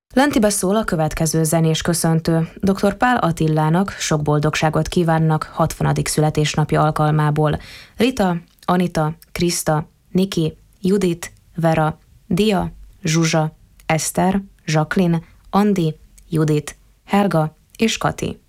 Lentibe szól a következő zenés köszöntő. Dr. Pál Attilának sok boldogságot kívánnak 60. születésnapja alkalmából. Rita, Anita, Kriszta, Niki, Judit, Vera, Dia, Zsuzsa, Eszter, Jacqueline, Andi, Judit, Helga és Kati.